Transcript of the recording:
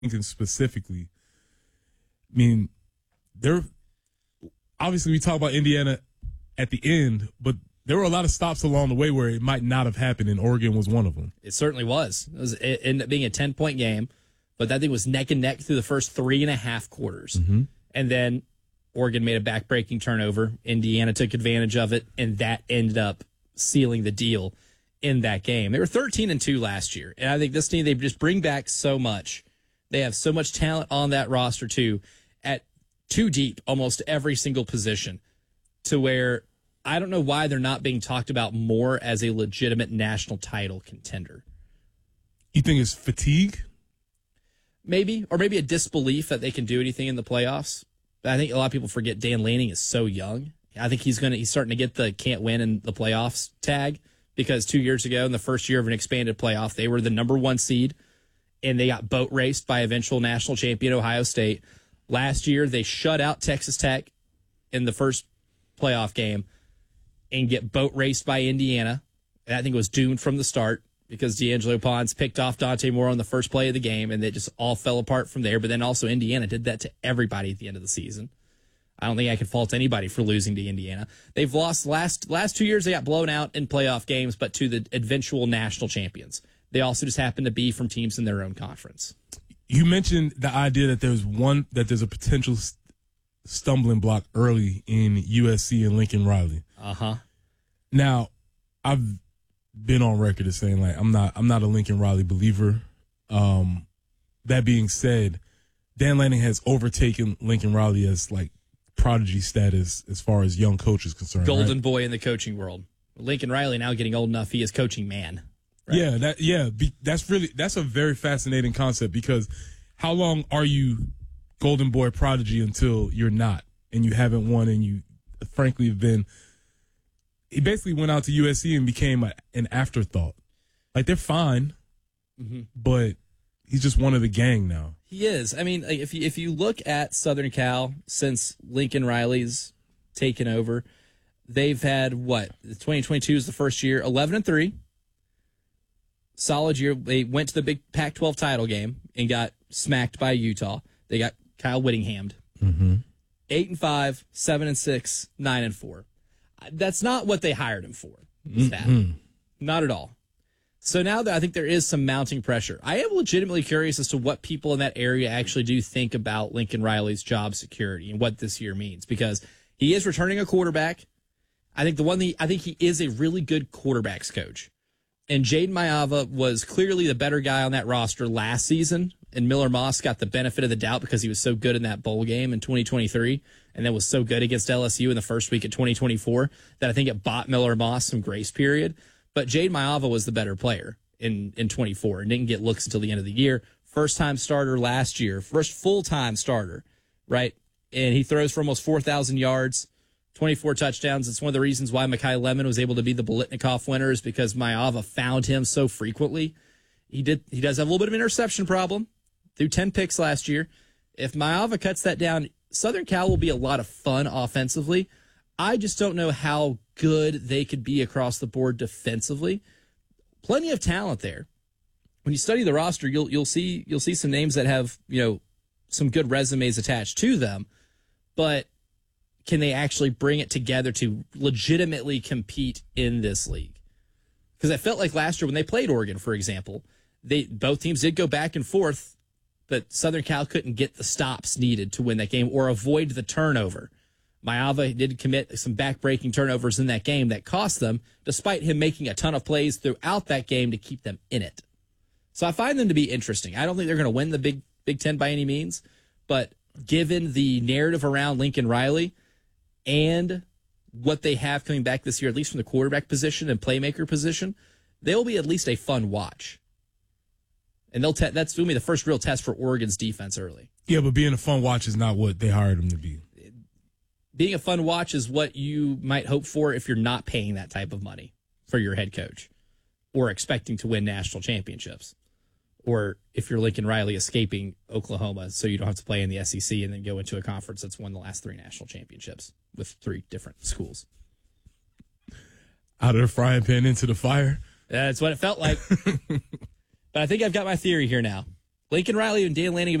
Lincoln specifically, I mean, there. Obviously, we talk about Indiana at the end, but there were a lot of stops along the way where it might not have happened, and Oregon was one of them. It certainly was. It ended up being a 10-point game, but that thing was neck and neck through the first 3.5 quarters. Mm-hmm. And then Oregon made a back-breaking turnover. Indiana took advantage of it, and that ended up sealing the deal in that game. They were 13-2 last year, and I think this team, they just bring back so much. They have so much talent on that roster, too, at too deep, almost every single position, to where I don't know why they're not being talked about more as a legitimate national title contender. You think it's fatigue? Maybe, or maybe a disbelief that they can do anything in the playoffs. I think a lot of people forget Dan Lanning is so young. I think he's starting to get the can't win in the playoffs tag, because 2 years ago, in the first year of an expanded playoff, they were the number 1 seed, and they got boat raced by eventual national champion Ohio State. Last year, they shut out Texas Tech in the first playoff game and get boat raced by Indiana. And I think it was doomed from the start because D'Angelo Pons picked off Dante Moore on the first play of the game, and it just all fell apart from there. But then also Indiana did that to everybody at the end of the season. I don't think I can fault anybody for losing to Indiana. They've lost last 2 years. They got blown out in playoff games, but to the eventual national champions. They also just happen to be from teams in their own conference. You mentioned the idea that there's a potential stumbling block early in USC and Lincoln Riley. Uh-huh. Now, I've been on record as saying, like, I'm not a Lincoln Riley believer. That being said, Dan Lanning has overtaken Lincoln Riley as, like, prodigy status as far as young coach is concerned. Golden right? boy in the coaching world. Lincoln Riley now getting old enough, he is coaching man. Right? Yeah, that's a very fascinating concept, because how long are you golden boy prodigy until you're not, and you haven't won, and you frankly have been. He basically went out to USC and became an afterthought. Like, they're fine, but he's just one of the gang now. He is. I mean, if you look at Southern Cal since Lincoln Riley's taken over, they've had 2022 is the first year, 11-3. Solid year. They went to the big Pac-12 title game and got smacked by Utah. They got Kyle Whittinghammed. 8-5, 7-6, 9-4. That's not what they hired him for. Not at all. So now that I think there is some mounting pressure, I am legitimately curious as to what people in that area actually do think about Lincoln Riley's job security and what this year means, because he is returning a quarterback. I think he is a really good quarterbacks coach. And Jaden Maiava was clearly the better guy on that roster last season, and Miller Moss got the benefit of the doubt because he was so good in that bowl game in 2023 and then was so good against LSU in the first week of 2024 that I think it bought Miller Moss some grace period. But Jaden Maiava was the better player in 24 and didn't get looks until the end of the year. First-time starter last year, first full-time starter, right? And he throws for almost 4,000 yards, 24 touchdowns. It's one of the reasons why Mekhi Lemon was able to be the Biletnikoff winner, is because Maiava found him so frequently. He does have a little bit of an interception problem. Threw 10 picks last year. If Maiava cuts that down, Southern Cal will be a lot of fun offensively. I just don't know how good they could be across the board defensively. Plenty of talent there. When you study the roster, you'll see some names that have, some good resumes attached to them, but can they actually bring it together to legitimately compete in this league? Because I felt like last year when they played Oregon, for example, both teams did go back and forth, but Southern Cal couldn't get the stops needed to win that game or avoid the turnover. Maiava did commit some back-breaking turnovers in that game that cost them, despite him making a ton of plays throughout that game to keep them in it. So I find them to be interesting. I don't think they're going to win the Big Ten by any means, but given the narrative around Lincoln Riley and what they have coming back this year, at least from the quarterback position and playmaker position, they'll be at least a fun watch. And that's going to be the first real test for Oregon's defense early. Yeah, but being a fun watch is not what they hired him to be. Being a fun watch is what you might hope for if you're not paying that type of money for your head coach or expecting to win national championships. Or if you're Lincoln Riley escaping Oklahoma so you don't have to play in the SEC and then go into a conference that's won the last 3 national championships with 3 different schools. Out of the frying pan into the fire. That's what it felt like. But I think I've got my theory here now. Lincoln Riley and Dan Lanning